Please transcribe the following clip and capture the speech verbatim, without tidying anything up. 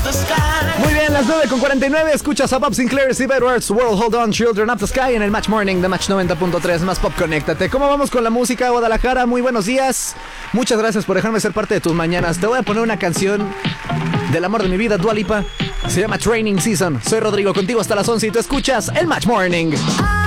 Muy bien, las nueve con cuarenta y nueve. Escuchas a Bob Sinclair, Steve Edwards, World Hold On, Children of the Sky en el Match Morning de Match noventa punto tres. Más Pop, conéctate. ¿Cómo vamos con la música, Guadalajara? Muy buenos días. Muchas gracias por dejarme ser parte de tus mañanas. Te voy a poner una canción del amor de mi vida, Dua Lipa. Se llama Training Season. Soy Rodrigo, contigo hasta las once y tú escuchas el Match Morning.